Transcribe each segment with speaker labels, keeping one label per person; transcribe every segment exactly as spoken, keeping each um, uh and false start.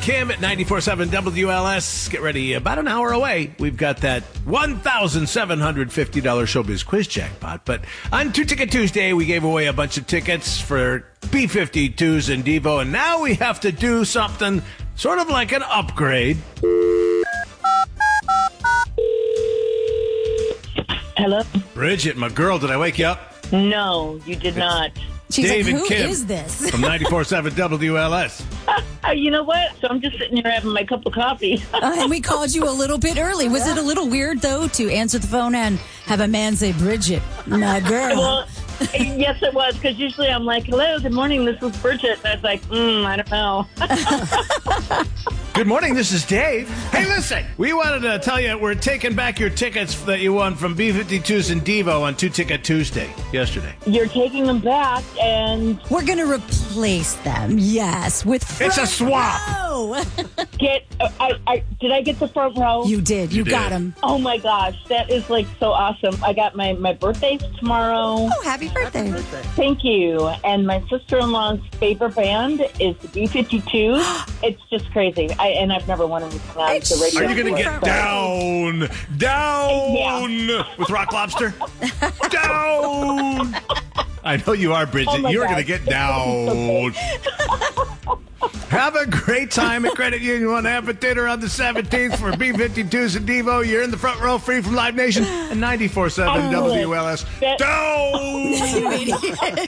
Speaker 1: Kim at ninety-four point seven W L S. Get ready. About an hour away, we've got that one thousand seven hundred fifty dollars Showbiz Quiz jackpot. But on Two Ticket Tuesday, we gave away a bunch of tickets for B fifty-twos and Devo, and now we have to do something sort of like an upgrade.
Speaker 2: Hello?
Speaker 1: Bridget, my girl, did I wake you up?
Speaker 2: No, you did not.
Speaker 3: She's
Speaker 1: Dave
Speaker 3: like,
Speaker 1: and
Speaker 3: who
Speaker 1: Kim
Speaker 3: is this?
Speaker 1: from ninety-four point seven W L S.
Speaker 2: Uh, you know what? So I'm just sitting here having my cup of coffee.
Speaker 3: Uh, and we called you a little bit early. Was it a little weird, though, to answer the phone and have a man say, Bridget, my girl?
Speaker 2: Well, yes, it was, because usually I'm like, hello, good morning, this is Bridget. And I was like, mm, I don't know.
Speaker 1: Good morning, this is Dave. Hey, listen, we wanted to tell you we're taking back your tickets that you won from B fifty-twos and Devo on Two Ticket Tuesday yesterday.
Speaker 2: You're taking them back, and
Speaker 3: We're going to replace them, yes, with front
Speaker 1: It's a swap.
Speaker 3: row.
Speaker 2: get, uh, I, I, did I get the front row?
Speaker 3: You did. You,
Speaker 1: You
Speaker 3: got
Speaker 1: did.
Speaker 3: them.
Speaker 2: Oh, my gosh, that is, like, so awesome. I got my, my birthday tomorrow.
Speaker 3: Oh, happy birthday.
Speaker 2: Thank you. And my sister-in-law's favorite band is the B fifty-twos. It's just crazy. I, and I've never won anything on
Speaker 3: It's
Speaker 2: the radio.
Speaker 1: Are you going to
Speaker 2: before,
Speaker 1: get
Speaker 2: so-
Speaker 1: down, down
Speaker 2: Yeah.
Speaker 1: with Rock Lobster? Down. I know you are, Bridget.
Speaker 2: Oh my
Speaker 1: You're
Speaker 2: God.
Speaker 1: going to get down. Have a great time at Credit Union One Amphitheater on the seventeenth for B fifty-twos and Devo. You're in the front row, free from Live Nation and ninety-four point seven
Speaker 2: I knew it.
Speaker 1: W L S.
Speaker 2: That-
Speaker 1: Down.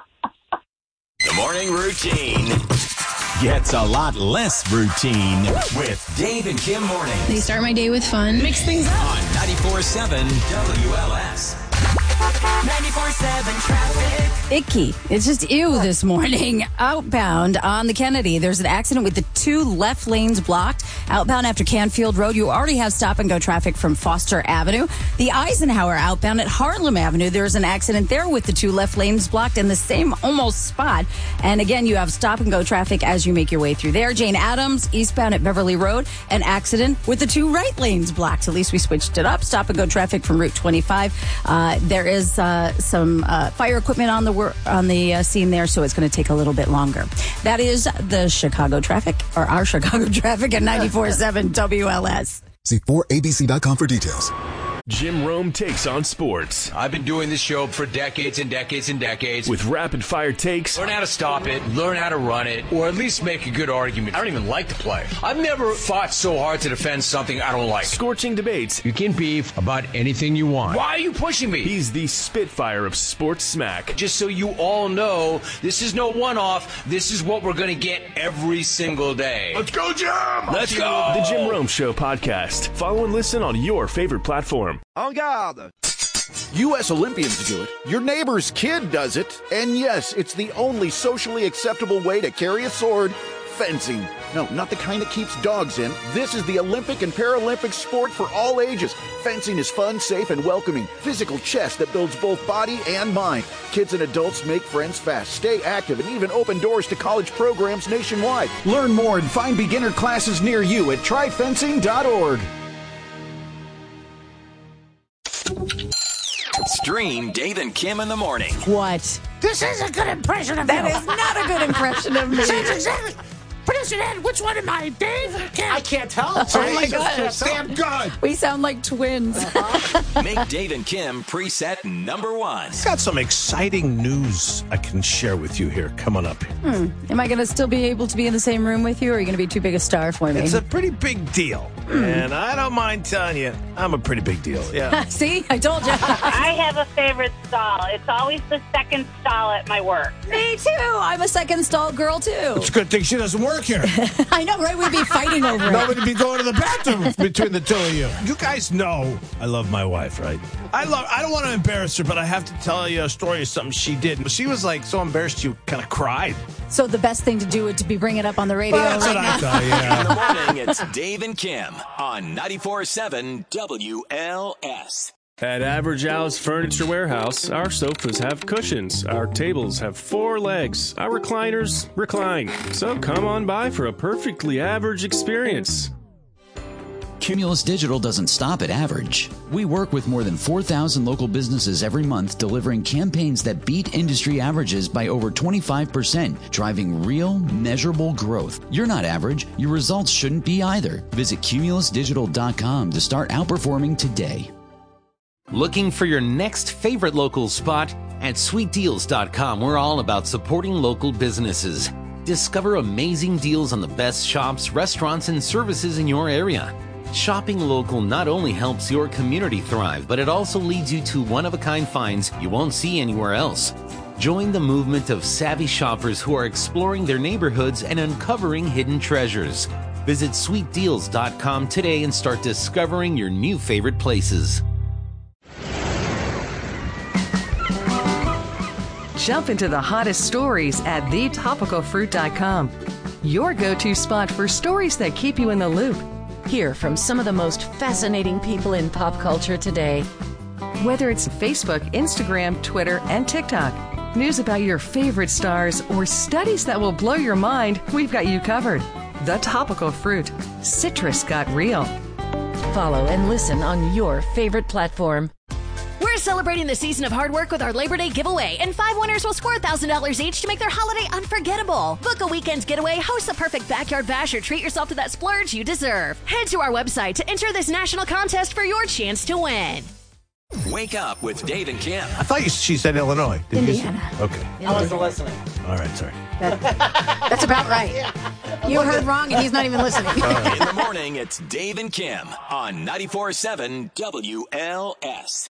Speaker 4: The morning routine gets a lot less routine with Dave and Kim morning
Speaker 5: They start my day with fun. Mix things up.
Speaker 4: on ninety-four point seven W L S. ninety-four point seven traffic.
Speaker 3: Icky. It's just ew this morning. Outbound on the Kennedy, there's an accident with the two left lanes blocked. Outbound after Canfield Road, you already have stop and go traffic from Foster Avenue. The Eisenhower outbound at Harlem Avenue, there's an accident there with the two left lanes blocked in the same almost spot. And again, you have stop and go traffic as you make your way through there. Jane Addams, eastbound at Beverly Road, an accident with the two right lanes blocked. At least we switched it up. Stop and go traffic from Route twenty-five. Uh, there is uh, some uh, fire equipment on the wor- on the uh, scene there, so it's going to take a little bit longer. That is the Chicago traffic, or our Chicago traffic at ninety-four point seven W L S.
Speaker 6: See four A B C dot com for details.
Speaker 7: Jim Rome takes on sports
Speaker 8: I've been doing this show for decades and decades and decades.
Speaker 7: with rapid fire takes,
Speaker 8: Learn how to stop it, learn how to run it, or at least make a good argument. I don't even like to play. I've never fought so hard to defend something I don't like.
Speaker 7: scorching debates.
Speaker 8: You can beef about anything you want. Why are you pushing me?
Speaker 7: He's the Spitfire of sports smack.
Speaker 8: Just so you all know, this is no one-off. This is what we're going to get every single day.
Speaker 1: Let's go, Jim.
Speaker 8: Let's go.
Speaker 7: The Jim Rome Show podcast. Follow and listen on your favorite platform.
Speaker 9: En garde! U S Olympians do it. Your neighbor's kid does it. And yes, it's the only socially acceptable way to carry a sword. Fencing. No, not the kind that keeps dogs in. This is the Olympic and Paralympic sport for all ages. Fencing is fun, safe, and welcoming. Physical chess that builds both body and mind. Kids and adults make friends fast, stay active, and even open doors to college programs nationwide. Learn more and find beginner classes near you at try fencing dot org.
Speaker 4: Stream Dave and Kim in the morning.
Speaker 3: What?
Speaker 10: This is a good impression of
Speaker 3: That
Speaker 10: you.
Speaker 3: is not a good impression of me.
Speaker 10: That's exactly. Producer Ed, which one am I, Dave? Kim? I can't tell.
Speaker 3: Oh my gosh.
Speaker 10: Damn good.
Speaker 3: We sound like twins.
Speaker 4: Make Dave and Kim preset number one.
Speaker 1: Got some exciting news I can share with you here coming up.
Speaker 3: Hmm. Am I going to still be able to be in the same room with you, or are you going to be too big a star for me?
Speaker 1: It's a pretty big deal. And I don't mind telling you, I'm a pretty big deal. Yeah.
Speaker 3: See? I told you.
Speaker 2: I have a favorite stall. It's always the second stall at my work.
Speaker 3: Me too. I'm a second stall girl, too.
Speaker 1: It's a good thing she doesn't work here.
Speaker 3: I know, right? We'd be fighting over it.
Speaker 1: Nobody be going to the bathroom between the two of you. You guys know I love my wife, right? I love. I don't want to embarrass her, but I have to tell you a story of something she did. She was like so embarrassed she kind of cried.
Speaker 3: So the best thing to do would to be bringing it up on the radio
Speaker 1: That's
Speaker 3: right
Speaker 1: what
Speaker 3: now.
Speaker 1: I thought, yeah.
Speaker 4: In the morning, it's Dave and Kim on ninety-four point seven W L S.
Speaker 7: At Average Al's Furniture Warehouse, our sofas have cushions, our tables have four legs, our recliners recline. So come on by for a perfectly average experience.
Speaker 11: Cumulus Digital doesn't stop at average. We work with more than four thousand local businesses every month, delivering campaigns that beat industry averages by over twenty-five percent, driving real, measurable growth. You're not average. Your results shouldn't be either. Visit cumulus digital dot com to start outperforming today.
Speaker 12: Looking for your next favorite local spot? At sweet deals dot com, we're all about supporting local businesses. Discover amazing deals on the best shops, restaurants, and services in your area. Shopping local not only helps your community thrive, but it also leads you to one-of-a-kind finds you won't see anywhere else. Join the movement of savvy shoppers who are exploring their neighborhoods and uncovering hidden treasures. Visit sweet deals dot com today and start discovering your new favorite places.
Speaker 13: Jump into the hottest stories at the topical fruit dot com. Your go-to spot for stories that keep you in the loop.
Speaker 14: Hear from some of the most fascinating people in pop culture today.
Speaker 13: Whether it's Facebook, Instagram, Twitter, and TikTok, news about your favorite stars, or studies that will blow your mind, we've got you covered. The Topical Fruit. Citrus got real.
Speaker 14: Follow and listen on your favorite platform.
Speaker 15: We're celebrating the season of hard work with our Labor Day giveaway, and five winners will score one thousand dollars each to make their holiday unforgettable. Book a weekend getaway, host the perfect backyard bash, or treat yourself to that splurge you deserve. Head to our website to enter this national contest for your chance to win.
Speaker 4: Wake up with Dave and Kim.
Speaker 1: I thought you, she said Illinois. Did
Speaker 3: Indiana.
Speaker 1: You say? Okay.
Speaker 10: I wasn't listening.
Speaker 1: All right, sorry.
Speaker 3: That, that's about right. You heard wrong, and he's not even listening.
Speaker 4: In the morning, it's Dave and Kim on ninety-four point seven W L S.